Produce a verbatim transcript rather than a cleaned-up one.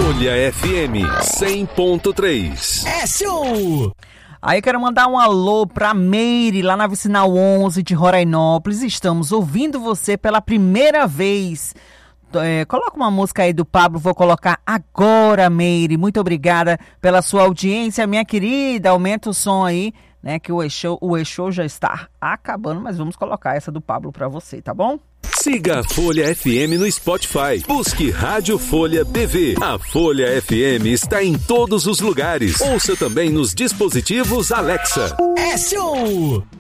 Folha F M cem ponto três. É show! Aí eu quero mandar um alô pra Meire, lá na Vicinal onze de Rorainópolis. Estamos ouvindo você pela primeira vez. É, coloca uma música aí do Pablo, vou colocar agora, Meire. Muito obrigada pela sua audiência, minha querida. Aumenta o som aí, né? Que o E-Show, o E-Show já está acabando, mas vamos colocar essa do Pablo pra você, tá bom? Siga a Folha F M no Spotify. Busque Rádio Folha B V. A Folha F M está em todos os lugares. Ouça também nos dispositivos Alexa. É show!